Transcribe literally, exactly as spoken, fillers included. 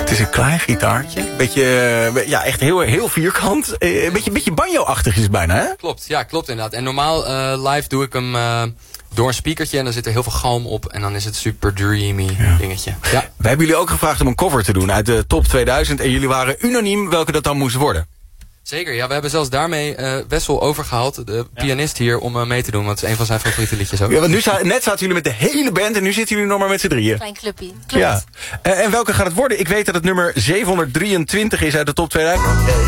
Het is een klein gitaartje. Beetje, uh, ja, echt heel, heel vierkant. Uh, een beetje, beetje banjo-achtig is het bijna, hè? Klopt, ja, klopt inderdaad. En normaal uh, live doe ik hem uh, door een speakertje en dan zit er heel veel galm op. En dan is het super dreamy ja. dingetje. Ja. We hebben jullie ook gevraagd om een cover te doen uit de top tweeduizend. En jullie waren unaniem welke dat dan moest worden. Zeker, ja, we hebben zelfs daarmee uh, Wessel overgehaald, de ja. pianist hier, om uh, mee te doen. Want het is een van zijn favoriete liedjes ook. Ja, want nu sta, net zaten jullie met de hele band en nu zitten jullie nog maar met z'n drieën. Klein clubje. Klopt. Ja. Uh, en welke gaat het worden? Ik weet dat het nummer zevenhonderddrieëntwintig is uit de top tweeduizend.